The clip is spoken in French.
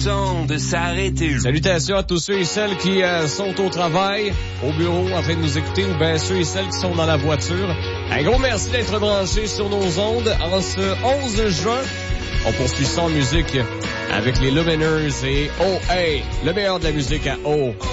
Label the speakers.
Speaker 1: temps de s'arrêter.
Speaker 2: Salutations à tous ceux et celles qui sont au travail, au bureau, en train de nous écouter, ou bien ceux et celles qui sont dans la voiture. Un gros merci d'être branchés sur nos ondes en ce 11 juin. On poursuit sans musique avec les Luminers et Oh Hey, le meilleur de la musique à Oh.